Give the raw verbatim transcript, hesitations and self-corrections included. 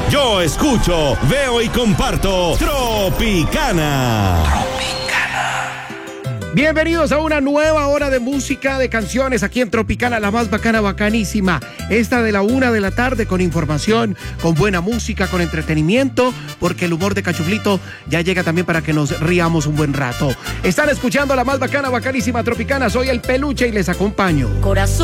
Yo escucho, veo y comparto Tropicana. Bienvenidos a una nueva hora de música, de canciones aquí en Tropicana, la más bacana, bacanísima. Esta de la una de la tarde con información, con buena música, con entretenimiento, porque el humor de Cachuflito ya llega también para que nos riamos un buen rato. Están escuchando la más bacana, bacanísima Tropicana. Soy el Peluche y les acompaño. Corazón.